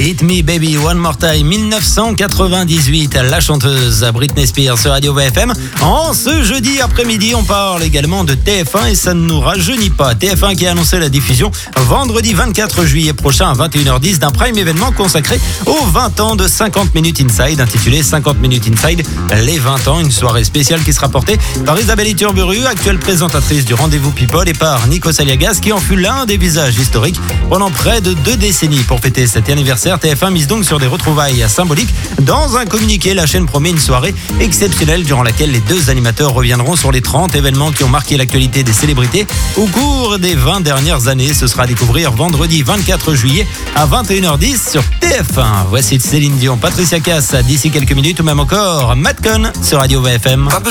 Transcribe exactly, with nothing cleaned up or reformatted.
Hit Me Baby One More Time, dix-neuf cent quatre-vingt-dix-huit. La chanteuse Britney Spears sur Radio V F M. En ce jeudi après-midi, on parle également de T F un et ça ne nous rajeunit pas. T F un qui a annoncé la diffusion vendredi vingt-quatre juillet prochain à vingt et une heures dix d'un prime événement consacré aux vingt ans de cinquante minutes Inside, intitulé cinquante minutes Inside, les vingt ans. Une soirée spéciale qui sera portée par Isabelle Iturburu, actuelle présentatrice du Rendez-vous People, et par Nikos Aliagas, qui en fut l'un des visages historiques pendant près de deux décennies. Pour fêter cet anniversaire, T F un mise donc sur des retrouvailles symboliques. Dans un communiqué, la chaîne promet une soirée exceptionnelle durant laquelle les deux animateurs reviendront sur les trente événements qui ont marqué l'actualité des célébrités au cours des vingt dernières années. Ce sera à découvrir vendredi vingt-quatre juillet à vingt et une heures dix sur T F un. Voici Céline Dion, Patricia Cass d'ici quelques minutes, ou même encore Matt Cohn sur Radio V F M.